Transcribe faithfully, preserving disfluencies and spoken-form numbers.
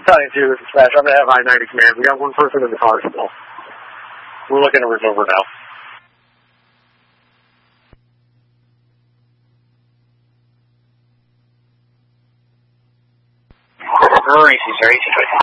Battalion two, this is Smash. I'm going to have I ninety command. We got one person in the car still. We're looking to recover now. Emergency, sir. eighteen twenty.